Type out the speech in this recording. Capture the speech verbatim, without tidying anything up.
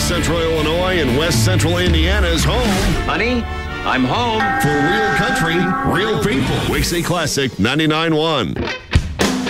Central Illinois and West Central Indiana's home Honey, I'm home. for real country, real people. Wixie Classic ninety-nine point one.